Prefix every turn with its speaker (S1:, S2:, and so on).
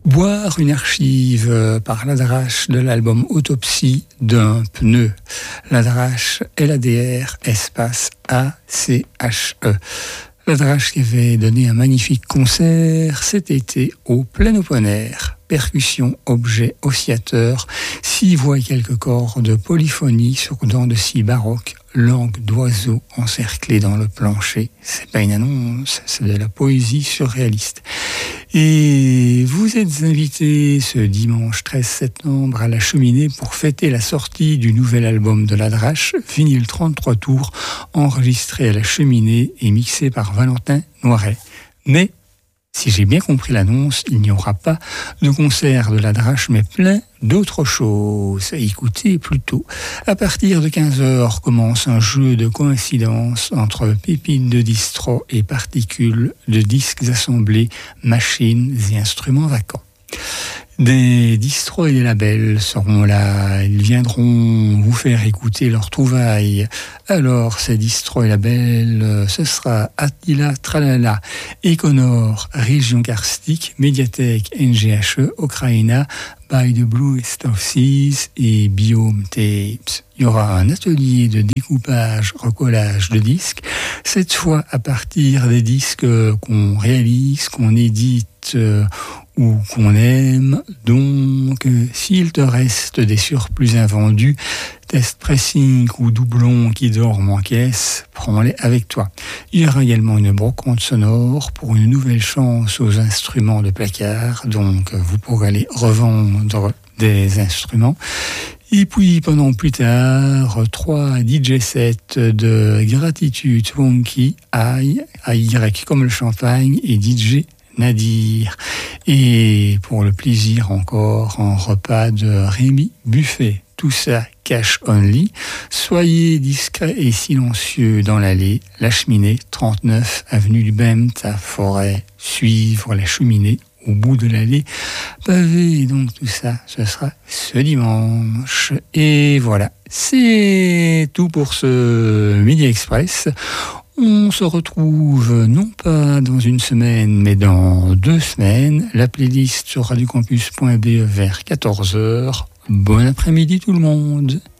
S1: Boire une archive par l'Adrache de l'album Autopsie d'un pneu. L'Adrache LADR espace ACHE. L'Adrache qui avait donné un magnifique concert cet été au plein open air. Percussion, objet, oscillateur, 6 voix et quelques corps de polyphonie sur dents de scie baroque, langue d'oiseau encerclée dans le plancher. C'est pas une annonce, c'est de la poésie surréaliste. Et vous êtes invités ce dimanche 13 septembre à la Cheminée pour fêter la sortie du nouvel album de l'Adrache, vinyle 33 tours, enregistré à la Cheminée et mixé par Valentin Noiret. Mais si j'ai bien compris l'annonce, il n'y aura pas de concert de l'Adrache, mais plein d'autres choses. Écoutez plutôt. À partir de 15h commence un jeu de coïncidence entre pépites de distro et particules de disques assemblés, machines et instruments vacants. Des distros et des labels seront là, ils viendront vous faire écouter leurs trouvailles. Alors, ces distros et labels, ce sera Attila Tralala, Econor, Région Karstique, Médiathèque NGHE, Ukraina, By the Bluest of Seas et Biome Tapes. Il y aura un atelier de découpage, recollage de disques, cette fois à partir des disques qu'on réalise, qu'on édite ou qu'on aime. Donc, s'il te reste des surplus invendus, test pressing ou doublons qui dorment en caisse, prends-les avec toi. Il y aura également une brocante sonore pour une nouvelle chance aux instruments de placard, donc vous pourrez aller revendre des instruments. Et puis, pendant plus tard, 3 DJ sets de Gratitude Wonky, AY comme le champagne, et DJ Nadir. Et pour le plaisir encore, un repas de Rémi Buffet. Tout ça cash only. Soyez discrets et silencieux dans l'allée. La Cheminée, 39 avenue du Bemt à Forêt. Suivre la cheminée au bout de l'allée pavée. Et donc tout ça, ce sera ce dimanche. Et voilà, c'est tout pour ce Midi Express. On se retrouve non pas dans une semaine, mais dans 2 semaines. La playlist sur radiocampus.be vers 14h. Bon après-midi tout le monde.